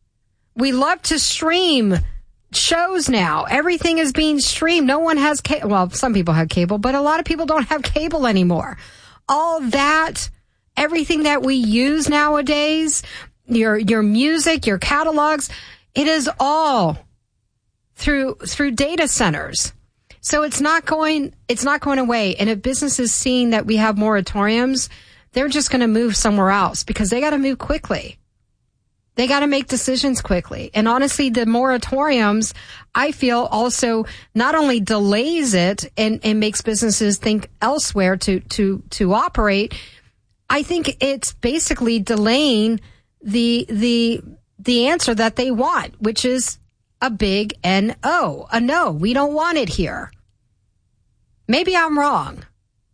We love to stream shows now. Everything is being streamed. No one has cable. Well, some people have cable, but a lot of people don't have cable anymore. All that, everything that we use nowadays, your music, your catalogs, it is all through data centers. So it's not going away. And if businesses seeing that we have moratoriums, they're just going to move somewhere else because they got to move quickly. They got to make decisions quickly. And honestly, the moratoriums, I feel also not only delays it and makes businesses think elsewhere to operate. I think it's basically delaying the answer that they want, which is a big N-O, a no. We don't want it here. Maybe I'm wrong.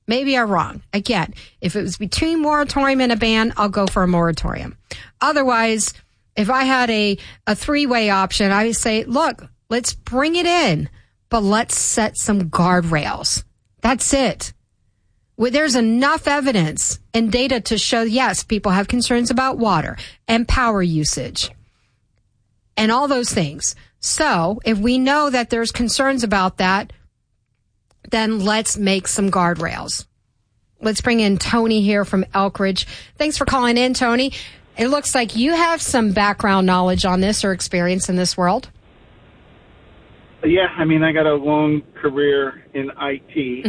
Again, if it was between moratorium and a ban, I'll go for a moratorium. Otherwise, if I had a three-way option, I would say, look, let's bring it in, but let's set some guardrails. That's it. There's enough evidence and data to show, yes, people have concerns about water and power usage and all those things. So if we know that there's concerns about that, then let's make some guardrails. Let's bring in Tony here from Elkridge. Thanks for calling in, Tony. It looks like you have some background knowledge on this or experience in this world. Yeah, I got a long career in IT.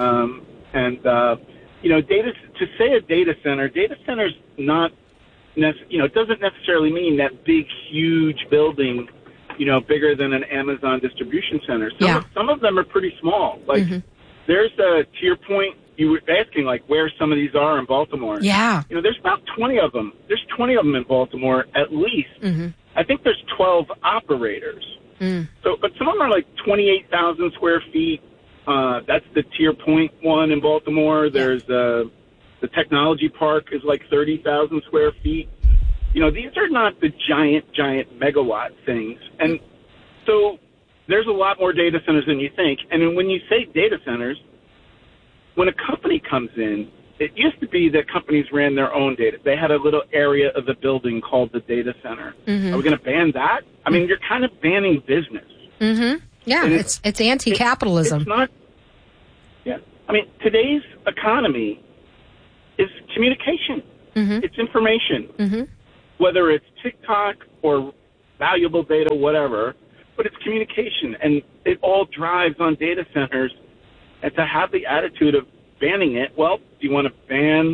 To say a data center's not, it doesn't necessarily mean that big, huge building, bigger than an Amazon distribution center. Some of them are pretty small. There's to your point, you were asking, where some of these are in Baltimore. Yeah. There's about 20 of them. There's 20 of them in Baltimore, at least. I think there's 12 operators. But some of them are 28,000 square feet. That's the Tier Point one in Baltimore. There's the technology park is 30,000 square feet. These are not the giant megawatt things. And so there's a lot more data centers than you think. And then when you say data centers, when a company comes in, it used to be that companies ran their own data. They had a little area of the building called the data center. Mm-hmm. Are we going to ban that? I mean, you're kind of banning business. Mm-hmm. Yeah, it's anti-capitalism. It's not. Yeah. I mean, today's economy is communication. Mm-hmm. It's information. Mm-hmm. Whether it's TikTok or valuable data, whatever, but it's communication. And it all drives on data centers. And to have the attitude of banning it, well, do you want to ban,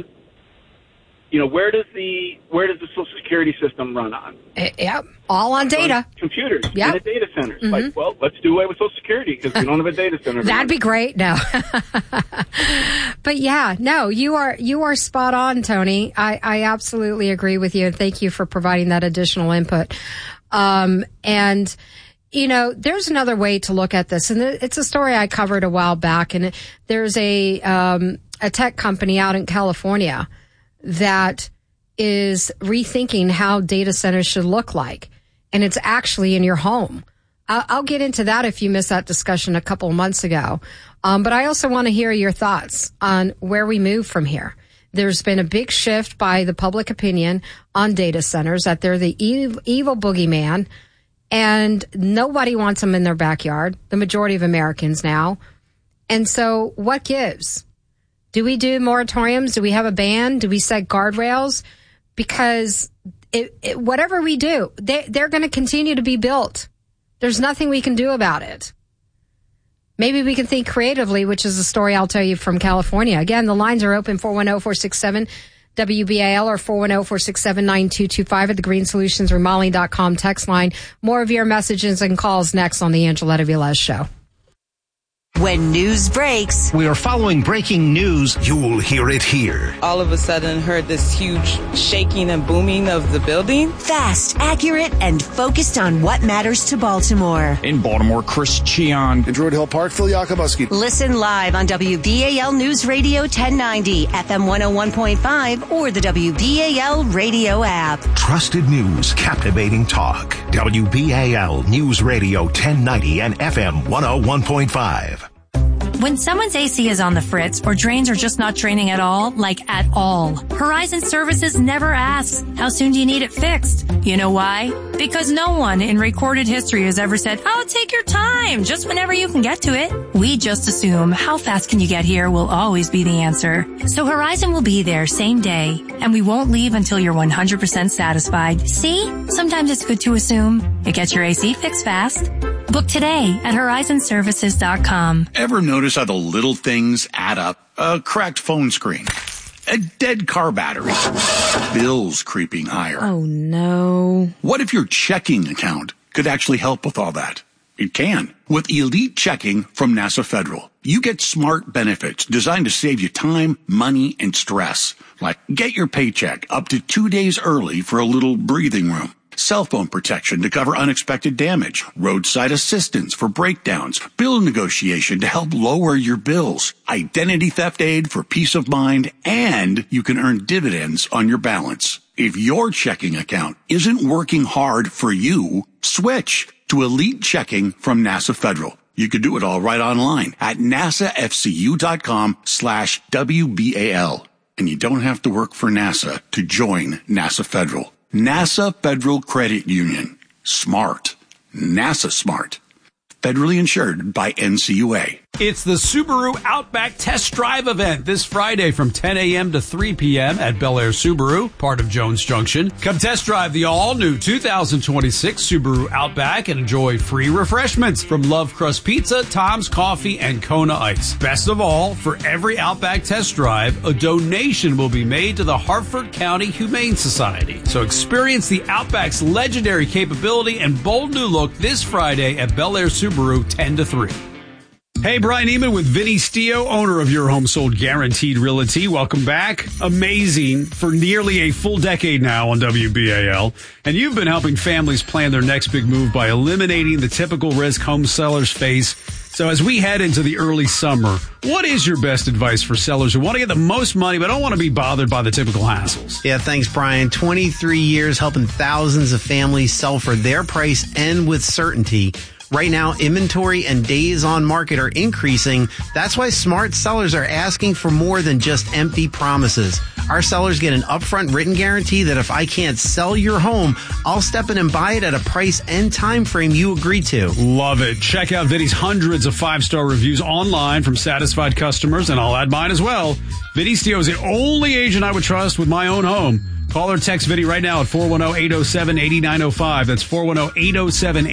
where does the Social Security system run on? Yep, all on data. Computers in the data centers. Mm-hmm. Like, well, let's do away with Social Security because we don't have a data center. That'd be great. No. But yeah, no, you are spot on, Tony. I absolutely agree with you. And thank you for providing that additional input. And there's another way to look at this, and it's a story I covered a while back. And there's a tech company out in California that is rethinking how data centers should look like, and it's actually in your home. I'll get into that if you missed that discussion a couple of months ago. But I also want to hear your thoughts on where we move from here. There's been a big shift by the public opinion on data centers that they're the evil boogeyman. And nobody wants them in their backyard, the majority of Americans now. And so what gives? Do we do moratoriums? Do we have a ban? Do we set guardrails? Because whatever we do, they're going to continue to be built. There's nothing we can do about it. Maybe we can think creatively, which is a story I'll tell you from California. Again, the lines are open, 410-467 WBAL or 410-467-9225 at the greensolutions.remodeling.com text line. More of your messages and calls next on the Angeletta Velez Show. When news breaks, we are following breaking news. You'll hear it here. All of a sudden heard this huge shaking and booming of the building. Fast, accurate, and focused on what matters to Baltimore. In Baltimore, Chris Cheon. In Druid Hill Park, Phil Yakubuski. Listen live on WBAL News Radio 1090, FM 101.5, or the WBAL radio app. Trusted news, captivating talk. WBAL News Radio 1090 and FM 101.5. When someone's AC is on the fritz or drains are just not draining at all, like at all, Horizon Services never asks, how soon do you need it fixed? You know why? Because no one in recorded history has ever said, oh, take your time, just whenever you can get to it. We just assume how fast can you get here will always be the answer. So Horizon will be there same day, and we won't leave until you're 100% satisfied. See? Sometimes it's good to assume. It gets your AC fixed fast. Book today at horizonservices.com. Ever notice how the little things add up? A cracked phone screen, a dead car battery, bills creeping higher. Oh, no. What if your checking account could actually help with all that? It can. With Elite Checking from NASA Federal, you get smart benefits designed to save you time, money, and stress. Like get your paycheck up to 2 days early for a little breathing room. Cell phone protection to cover unexpected damage, roadside assistance for breakdowns, bill negotiation to help lower your bills, identity theft aid for peace of mind, and you can earn dividends on your balance. If your checking account isn't working hard for you, switch to Elite Checking from NASA Federal. You can do it all right online at nasafcu.com/WBAL. And you don't have to work for NASA to join NASA Federal. NASA Federal Credit Union. Smart. NASA smart. Federally insured by NCUA. It's the Subaru Outback Test Drive event this Friday from 10 a.m. to 3 p.m. at Bel Air Subaru, part of Jones Junction. Come test drive the all-new 2026 Subaru Outback and enjoy free refreshments from Love Crust Pizza, Tom's Coffee, and Kona Ice. Best of all, for every Outback test drive, a donation will be made to the Hartford County Humane Society. So experience the Outback's legendary capability and bold new look this Friday at Bel Air Subaru 10 to 3. Hey, Brian Eman with Vinny Stio, owner of Your Home Sold Guaranteed Realty. Welcome back. Amazing for nearly a full decade now on WBAL. And you've been helping families plan their next big move by eliminating the typical risk home sellers face So as we head into the early summer, what is your best advice for sellers who want to get the most money but don't want to be bothered by the typical hassles? Yeah, thanks, Brian. 23 years helping thousands of families sell for their price and with certainty. Right now, inventory and days on market are increasing. That's why smart sellers are asking for more than just empty promises. Our sellers get an upfront written guarantee that if I can't sell your home, I'll step in and buy it at a price and time frame you agree to. Love it. Check out Viddy's hundreds of 5-star reviews online from satisfied customers, and I'll add mine as well. Viddy Steele is the only agent I would trust with my own home. Call or text Viddy right now at 410-807-8905. That's 410-807-8905.